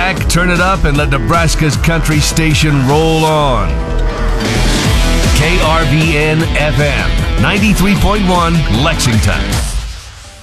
back, turn it up, and let Nebraska's country station roll on. KRVN FM, 93.1 Lexington.